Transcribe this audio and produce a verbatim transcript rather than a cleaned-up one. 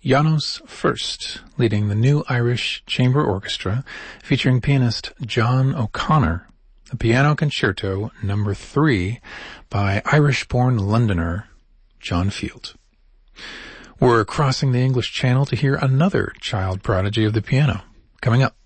János Fürst, leading the New Irish Chamber Orchestra, featuring pianist John O'Connor, a piano concerto number three by Irish-born Londoner John Field. We're crossing the English Channel to hear another child prodigy of the piano. Coming up,